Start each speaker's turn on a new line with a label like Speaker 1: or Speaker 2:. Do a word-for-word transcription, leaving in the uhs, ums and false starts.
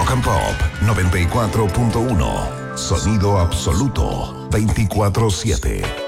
Speaker 1: Rock and Pop noventa y cuatro punto uno. Sonido absoluto veinticuatro siete.